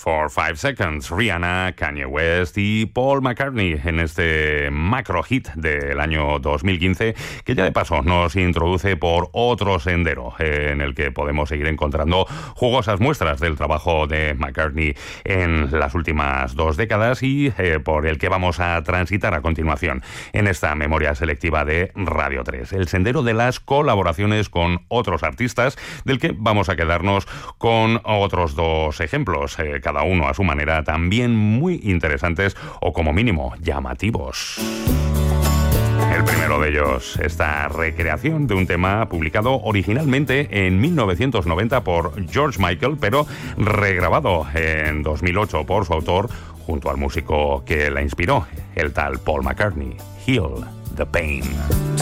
for 5 Seconds, Rihanna, Kanye West y Paul McCartney en este macro hit del año 2015, que ya de paso nos introduce por otro sendero en el que podemos seguir encontrando jugosas muestras del trabajo de McCartney en las últimas 2 décadas y por el que vamos a transitar a continuación en esta memoria selectiva de Radio 3, el sendero de las colaboraciones con otros artistas, del que vamos a quedarnos con otros 2 ejemplos, cada uno a su manera también muy interesantes o como mínimo llamativos. El primero de ellos, esta recreación de un tema publicado originalmente en 1990 por George Michael, pero regrabado en 2008 por su autor junto al músico que la inspiró, el tal Paul McCartney, Heal the Pain.